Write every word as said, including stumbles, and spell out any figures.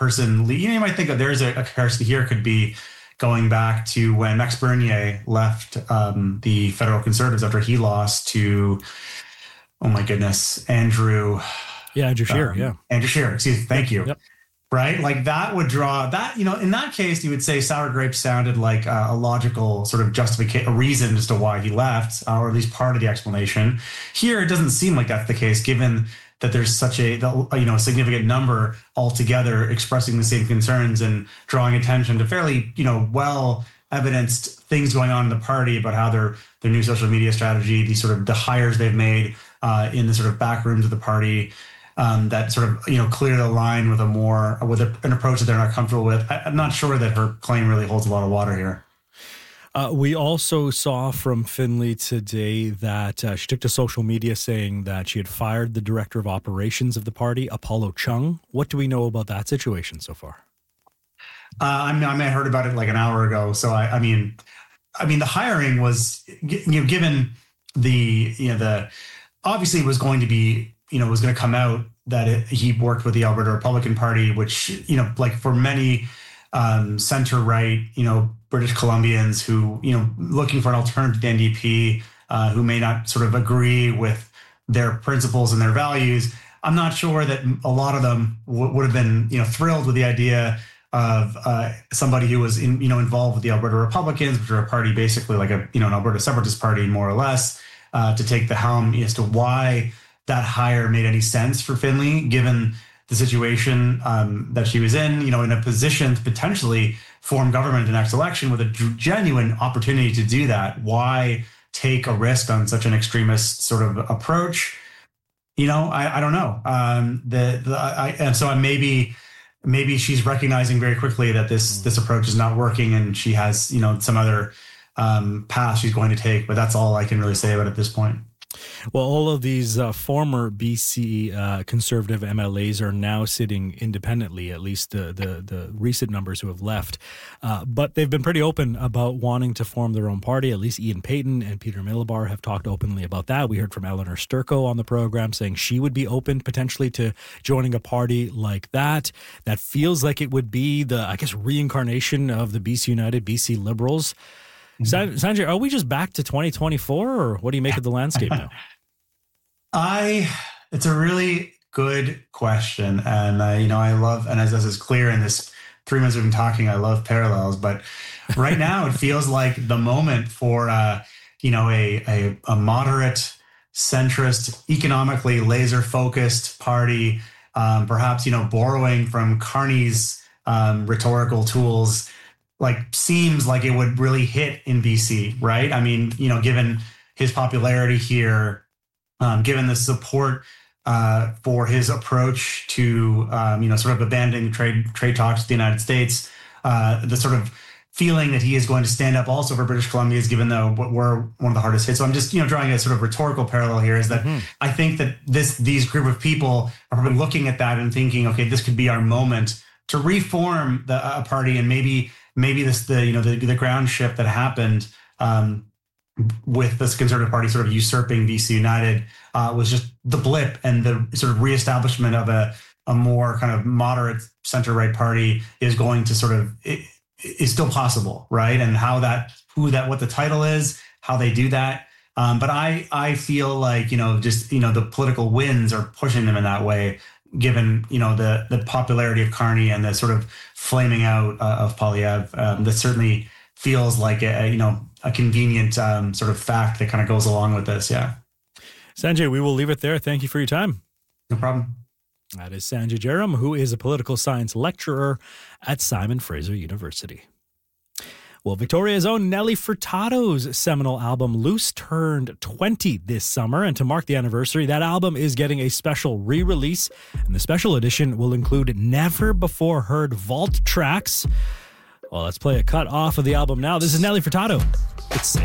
person, you know, you might think that there's a, a comparison here could be going back to when Max Bernier left um, the federal Conservatives after he lost to, oh my goodness, Andrew. Yeah, Andrew Scheer, um, yeah. Andrew Scheer, excuse me, thank you. Yep. Right? Like that would draw that, you know, in that case, you would say Sour Grapes sounded like a, a logical sort of justification, a reason as to why he left, uh, or at least part of the explanation. Here, it doesn't seem like that's the case, given that there's such a, you know, a significant number altogether expressing the same concerns and drawing attention to fairly, you know, well evidenced things going on in the party about how their, their new social media strategy, these sort of the hires they've made uh, in the sort of back rooms of the party, Um, that sort of, you know, clear the line with a more, with a, an approach that they're not comfortable with. I, I'm not sure that her claim really holds a lot of water here. Uh, we also saw from Finlay today that uh, she took to social media saying that she had fired the director of operations of the party, Apollo Chung. What do we know about that situation so far? Uh, I mean, I, mean, I heard about it like an hour ago. So I, I mean, I mean, the hiring was, you know, given the, you know, the, obviously it was going to be, you know, was going to come out that it, he worked with the Alberta Republican Party, which, you know, like for many um, center-right, you know, British Columbians who, you know, looking for an alternative to the N D P, uh, who may not sort of agree with their principles and their values. I'm not sure that a lot of them w- would have been, you know, thrilled with the idea of uh, somebody who was, in, you know, involved with the Alberta Republicans, which are a party basically like a, you know, an Alberta separatist party, more or less, uh, to take the helm as to why that hire made any sense for Finlay, given the situation um, that she was in, you know, in a position to potentially form government in the next election with a genuine opportunity to do that. Why take a risk on such an extremist sort of approach? You know, I, I don't know. Um, the, the I, and so maybe maybe she's recognizing very quickly that this this approach is not working, and she has, you know, some other um, path she's going to take. But that's all I can really say about it at this point. Well, all of these uh, former B C uh, Conservative M L As are now sitting independently, at least the the, the recent numbers who have left. Uh, but they've been pretty open about wanting to form their own party. At least Ian Payton and Peter Milobar have talked openly about that. We heard from Eleanor Sturko on the program saying she would be open potentially to joining a party like that. That feels like it would be the, I guess, reincarnation of the B C United, B C Liberals. Sanjay, are we just back to twenty twenty-four, or what do you make of the landscape now? I, it's a really good question. And, uh, you know, I love, and as this is clear in this three minutes we've been talking, I love parallels. But right now it feels like the moment for, uh, you know, a, a, a moderate, centrist, economically laser-focused party, um, perhaps, you know, borrowing from Carney's um, rhetorical tools, like seems like it would really hit in B C, right? I mean, you know, given his popularity here, um, given the support uh, for his approach to, um, you know, sort of abandoning trade trade talks with the United States, uh, the sort of feeling that he is going to stand up also for British Columbians, given though we're one of the hardest hit. So I'm just, you know, drawing a sort of rhetorical parallel here is that mm-hmm. I think that this these group of people are probably looking at that and thinking, okay, this could be our moment to reform the uh, party, and maybe maybe this the you know the, the ground shift that happened um, with this Conservative Party sort of usurping B C United uh, was just the blip, and the sort of reestablishment of a a more kind of moderate center right party is going to sort of it, is still possible, right? And how that who that what the title is, how they do that. Um, but I I feel like you know just you know the political winds are pushing them in that way, given you know the the popularity of Carney and the sort of flaming out uh, of Poilievre. Um, that certainly feels like a, you know a convenient um, sort of fact that kind of goes along with this. Yeah. Sanjay, we will leave it there. Thank you for your time. No problem. That is Sanjay Jairam, who is a political science lecturer at Simon Fraser University. Well, Victoria's own Nelly Furtado's seminal album Loose turned twenty this summer, and to mark the anniversary, that album is getting a special re-release, and the special edition will include never-before-heard vault tracks. Well, let's play a cut off of the album now. This is Nelly Furtado. It's